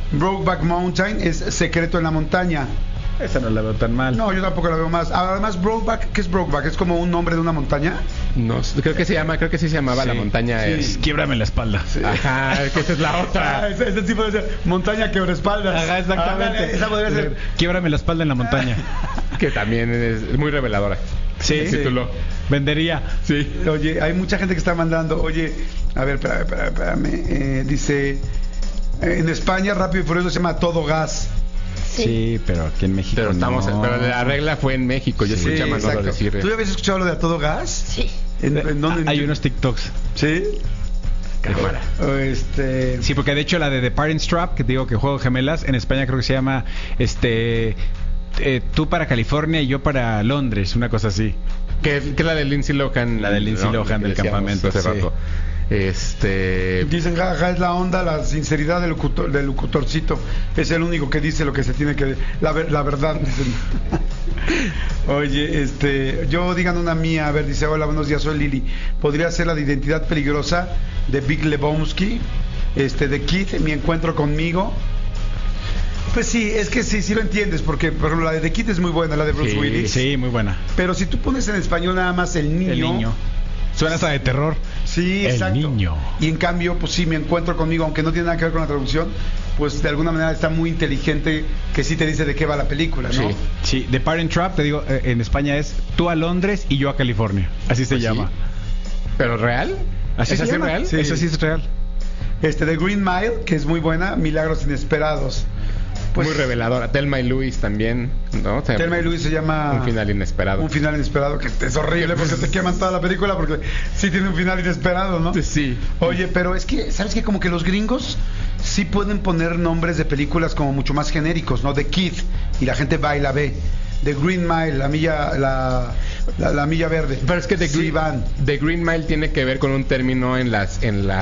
Brokeback Mountain es Secreto en la Montaña. Esa no la veo tan mal. No, yo tampoco la veo más. Además, Brokeback, ¿qué es Brokeback? ¿Es como un nombre de una montaña? No, creo que sí se llamaba Sí. La Montaña. Sí. Quiebrame la espalda. Sí. Ajá, que esa es la otra. Ese tipo de ser montaña quebra-espaldas. Ajá, exactamente. Esa podría ser. Quiebrame la espalda en la montaña. Que también es muy reveladora. Sí. El título. Vendería. Sí. Oye, hay mucha gente que está mandando. Oye, a ver, espérame. Dice, en España Rápido y Furioso se llama Todo Gas. Sí, pero aquí en México Pero no. pero la regla fue en México. Yo escuché a Manolo exacto. decir. ¿Tú ya habías escuchado lo de A Todo Gas? Sí. ¿En dónde? Hay unos TikToks. ¿Sí? Cámara. Sí, porque de hecho la de The Parent Trap, que te digo que juego gemelas, en España creo que se llama tú para California y yo para Londres, una cosa así. Que es la de Lindsay Lohan. La de Lindsay Lohan Que del decíamos campamento, hace sí. rato. Dicen, jaja, es la onda, la sinceridad del locutorcito. Es el único que dice lo que se tiene que... La verdad. Dicen. Oye, yo digan una mía. A ver, dice, hola, buenos días, soy Lili. ¿Podría ser la de Identidad Peligrosa de Big Lebowski? De Kid, Mi Encuentro Conmigo. Pues sí, es que sí lo entiendes, porque por ejemplo la de The Kid es muy buena, la de Bruce Willis. Sí, muy buena. Pero si tú pones en español nada más el niño. El niño. Suena hasta de terror. Sí, El exacto. niño. Y en cambio, pues sí, Mi Encuentro Conmigo, aunque no tiene nada que ver con la traducción, pues de alguna manera está muy inteligente, que sí te dice de qué va la película, ¿no? Sí. Sí, The Parent Trap, te digo, en España es tú a Londres y yo a California. Así se Pues llama. sí. ¿Pero real? ¿Así ¿Es se así llama? real? Sí. Eso sí es real. The Green Mile, que es muy buena, Milagros Inesperados. Pues, Muy reveladora. Thelma y Louise también, ¿no? O sea, Thelma y Louise se llama Un final inesperado. Un final inesperado, que es horrible porque te queman toda la película porque sí tiene un final inesperado, ¿no? Sí. Oye, pero es que, ¿sabes qué? Como que los gringos sí pueden poner nombres de películas como mucho más genéricos, ¿no? The Kid, y la gente va y la ve. The Green Mile, la milla verde. Pero es que sí van. The Green Mile tiene que ver con un término en las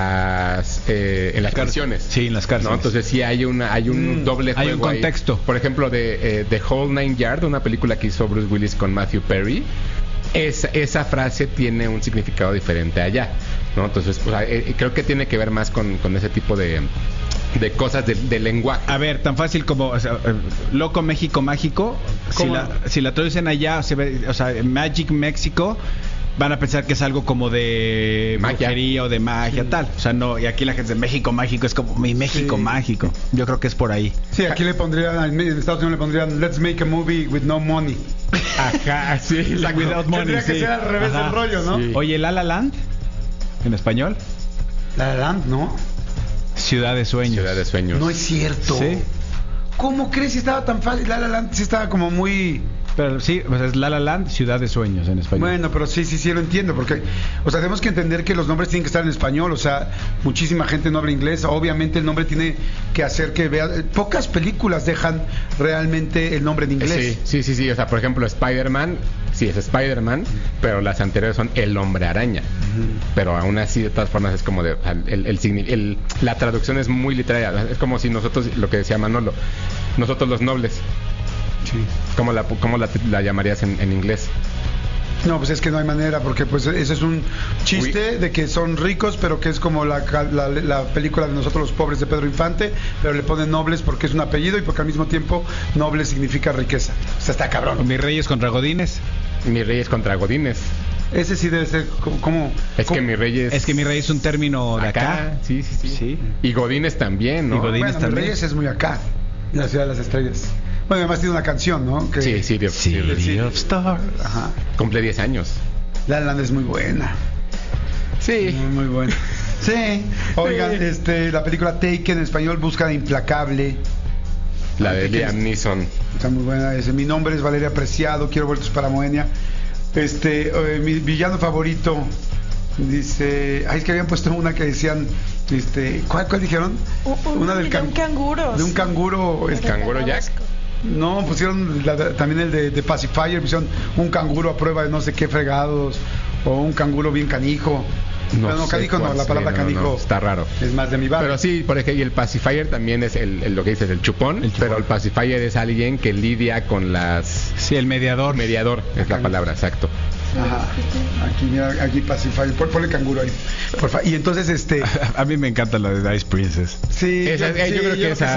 prisiones. Sí, en las cárceles. ¿No? Entonces sí hay un doble juego. Hay un contexto. Ahí. Por ejemplo, de The Whole Nine Yard, una película que hizo Bruce Willis con Matthew Perry. Esa frase tiene un significado diferente allá, ¿no? Entonces, pues, creo que tiene que ver más con ese tipo de cosas de lenguaje. A ver, tan fácil como Loco México Mágico, si la traducen allá, Magic México, van a pensar que es algo como de Magia. brujería o de magia, tal. O sea, no, y aquí la gente de México Mágico es como mi México Sí. mágico. Yo creo que es por ahí. Sí, aquí le pondrían, en Estados Unidos le pondrían Let's make a movie with no money. Ajá, sí. exacto. Without money, Tendría que sí. ser al revés Ajá. del rollo, ¿no? Sí. Oye, La La Land, en español, La La Land, ¿no? Ciudad de Sueños. Ciudad de Sueños. No es cierto. Sí. ¿Cómo crees si estaba tan fácil? La La Land sí estaba como muy... Pero sí, pues es La La Land, Ciudad de Sueños en español. Bueno, pero sí lo entiendo, porque, o sea, tenemos que entender que los nombres tienen que estar en español, o sea, muchísima gente no habla inglés, obviamente el nombre tiene que hacer que vea, pocas películas dejan realmente el nombre en inglés. Sí, o sea, por ejemplo, Spider-Man, sí es Spider-Man, pero las anteriores son El Hombre Araña. Pero aún así, de todas formas, es como de, la traducción es muy literaria, es como si nosotros, lo que decía Manolo, nosotros los nobles. Sí. ¿Cómo la llamarías en inglés? No, pues es que no hay manera, porque pues ese es un chiste de que son ricos, pero que es como la película de Nosotros los Pobres de Pedro Infante, pero le ponen nobles porque es un apellido y porque al mismo tiempo noble significa riqueza. O sea, está cabrón. Mis Reyes contra Godines. Mi Reyes contra Godines. Ese sí debe ser como... Que mi Reyes... Es que mi rey es un término de acá. Sí. Sí. Y Godines también, ¿no? Y Godines Bueno, también. Reyes es muy acá, en la Ciudad de las Estrellas. Bueno, además tiene una canción, ¿no? Que, Sí, City of Stars. Ajá. Cumple 10 años. La La Land es muy buena. Sí. Muy buena. Sí. Oigan, Sí. la película Taken en español, Búsqueda Implacable. La de ¿Qué Liam quieres? Neeson. Está muy buena. Mi nombre es Valeria Preciado, quiero vueltos para Moenia. Mi villano favorito dice, es que habían puesto una que decían, ¿cuál dijeron? Una del de un canguro. de un canguro, El canguro Jack. no, pusieron también el de Pacifier, pusieron un canguro a prueba de no sé qué fregados, o un canguro bien canijo. No, sé canijo no, cuál la palabra sea, canijo está raro. es más de mi barrio. Pero sí, por ejemplo, y el pacifier también es lo que dices, el chupón, pero el pacifier es alguien que lidia con las... Sí, el mediador. Mediador es la palabra, exacto. Ajá. Aquí, mira, aquí Pacifier, ponle canguro ahí, por favor. Y entonces, A mí me encanta la de Dice Princess. sí, Esa- yo creo que esa-